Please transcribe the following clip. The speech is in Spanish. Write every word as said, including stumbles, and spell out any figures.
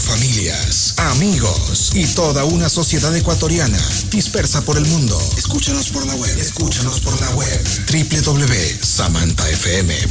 familias, amigos y toda una sociedad ecuatoriana dispersa por el mundo. Escúchanos por la web. Escúchanos por la web. doble u doble u doble u punto samantha f m